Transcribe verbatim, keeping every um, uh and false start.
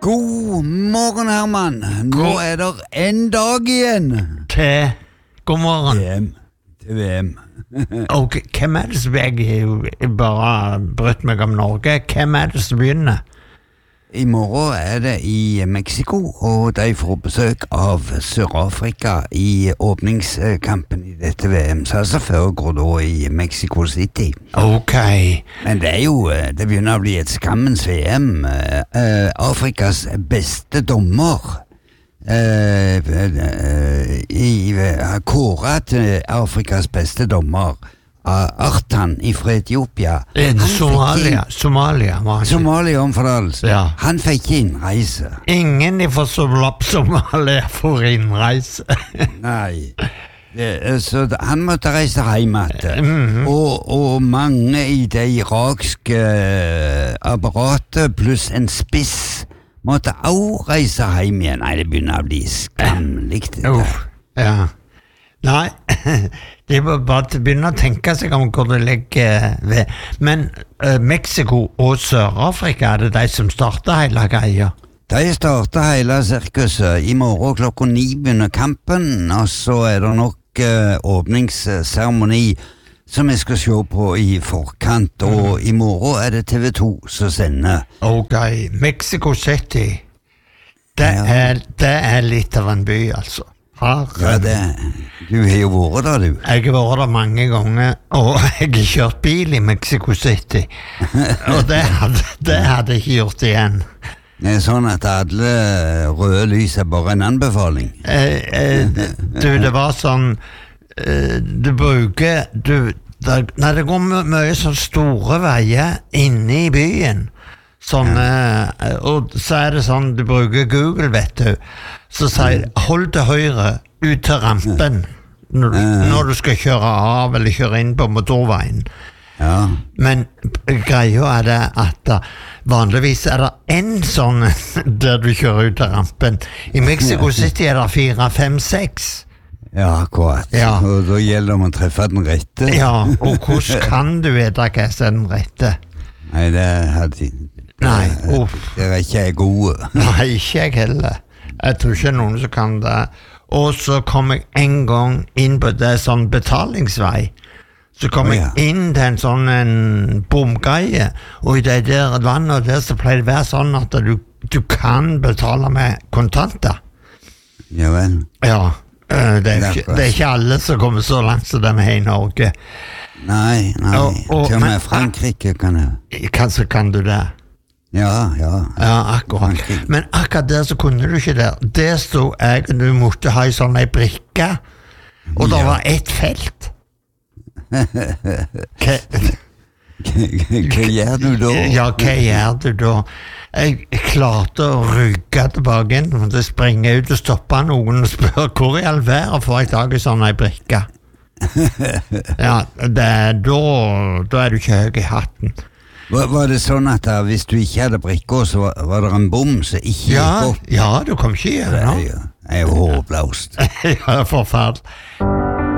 God morgen, Herman. Nå God. Er det en dag igjen. Til god morgen. V M. Til V M. Og hvem er det som jeg bare brøtt meg om Norge? Hvem er det som begynner? I morgen er det i Mexico, og de får besøk av Sør-Afrika i åpningskampen i dette V M, så altså foregår da i Mexico City. Ok. Men det er jo, det begynner å bli et skammens V M. Uh, Afrikas beste dommer uh, uh, uh, kåret til Afrikas beste dommer Artan fra Etiopia. Somalia, Somalia var han. Somalia omfordelse. Ja. Han fikk ikke innreise. Ingen fra Somalia får innreise. Nei. Det, så han måtte reise hjem igjen. Mm-hmm. og, og mange i det irakske apparatet pluss en spiss måtte også reise hjem igjen. Nei, det begynner å bli skamlig det der. Oh, ja. Nei, det var bare til å begynne å tenke seg om hvor det ligger ved. Men uh, Mexico og Sør-Afrika, er det de som starter hele greia? De starter hele sirkuset. I morgen klokka ni begynner kampen, og så er det nok uh, åpningsseremoni som vi skal se på i forkant, og mm. i morgen er det T V to som sender. Ok, Mexico City. Det, ja. er, det er litt av en by, altså. Ja, det, du har jo vært der, du. Jeg har vært der mange ganger, og jeg har kjørt bil i Mexico City, og det hadde, det hadde jeg ikke gjort igjen. Det er sånn at alle røde lys er bare en anbefaling. Eh, eh, du, det var sånn, eh, du bruker, du, der, nei, det går my- mye sånn store veier inne i byen, sånn, ja. eh, og så er det sånn, du bruker Google, vet du, så sier hold til høyre ut til rampen når du, når du skal kjøre av eller kjøre inn på motorveien. Ja. Men greia er det at vanligvis er det en sånn der du kjører ut til rampen. I Mexico City er det fire, fem, seks. Ja, akkurat. Ja. Og da gjelder det om å treffe den rette. Ja, og hvordan kan du vite hva som er den rette? Nei, det hadde Nei, uff. Det er ikke jeg gode. Nei, ikke jeg heller. Jeg tror ikke noen som kan det. Og så kom jeg en gang inn på det sånn betalingsvei. Så kom oh, ja. jeg inn til en sånn en bomgreie, og i det der landet der så pleier det å være sånn at du, du kan betale med kontanter. Ja vel. Ja, det er, ikke, det er ikke alle som kommer så langt som de har i Norge. Nei, nei. Og, og, til og med Frankrike kan jeg. Kanskje kan du det. Ja, ja. Ja, akkurat. Men akkurat der så kunne du ikke det. Der stod jeg, du måtte ha en sånn en brikke, og det ja. var ett felt. Hva, hva gjør du da? Ja, hva gjør du da? Jeg klarte å rygge tilbake inn, måtte springe ut og stoppe noen og spørre hvor i all verden får jeg tak i sånn en brikke. Ja, det, da, da er du ikke høy i hatten. Var, var det sånn at da, hvis du ikke hadde brikker, så var, var det en bom som ikke ja, gikk opp? Ja, du kom ikke igjen. Det er jo, er jo håpløst. Ja, forferdelig.